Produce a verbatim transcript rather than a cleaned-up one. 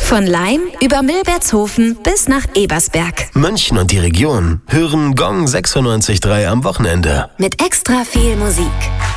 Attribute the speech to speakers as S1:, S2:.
S1: Von Laim über Milbertshofen bis nach Ebersberg.
S2: München und die Region hören Gong sechsundneunzig Komma drei am Wochenende.
S1: Mit extra viel Musik.